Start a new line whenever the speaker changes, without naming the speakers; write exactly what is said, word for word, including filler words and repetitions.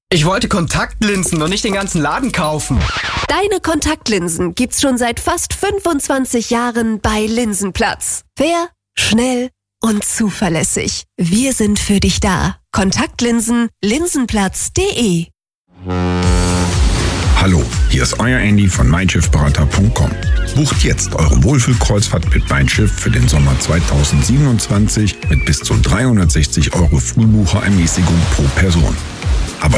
Ich wollte Kontaktlinsen und nicht den ganzen Laden kaufen.
Deine Kontaktlinsen gibt's schon seit fast fünfundzwanzig Jahren bei Linsenplatz. Fair, schnell und zuverlässig. Wir sind für dich da. Kontaktlinsen, linsenplatz punkt de.
Hallo, hier ist euer Andy von mein schiff berater punkt com. Bucht jetzt eure Wohlfühlkreuzfahrt mit Mein Schiff für den Sommer zweitausendsiebenundzwanzig mit bis zu dreihundertsechzig Euro Frühbucherermäßigung pro Person.